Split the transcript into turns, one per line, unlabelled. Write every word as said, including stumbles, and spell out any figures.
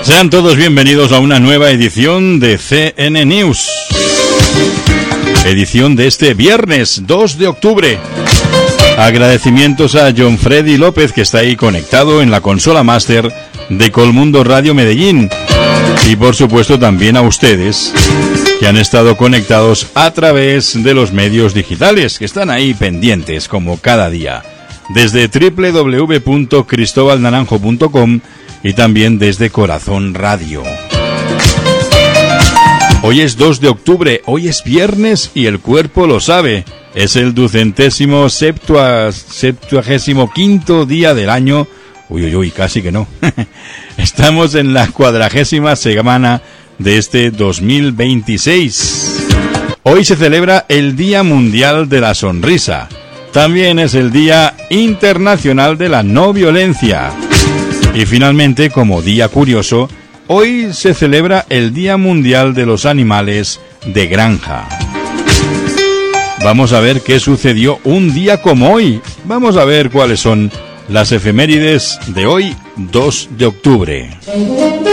Sean todos bienvenidos a una nueva edición de C N News. Edición de este viernes dos de octubre. Agradecimientos a John Freddy López, que está ahí conectado en la consola máster de Colmundo Radio Medellín. Y por supuesto también a ustedes, que han estado conectados a través de los medios digitales, que están ahí pendientes como cada día. Desde doble u doble u doble u punto cristóbal naranjo punto com y también desde Corazón Radio. Hoy es dos de octubre, hoy es viernes y el cuerpo lo sabe. Es el ducentésimo septua, septuagésimo quinto día del año. Uy, uy, uy, casi que no. Estamos en la cuadragésima semana de este dos mil veintiséis. Hoy se celebra el Día Mundial de la Sonrisa. También es el Día Internacional de la No Violencia. Y finalmente, como día curioso, hoy se celebra el Día Mundial de los Animales de Granja. Vamos a ver qué sucedió un día como hoy. Vamos a ver cuáles son las efemérides de hoy, dos de octubre.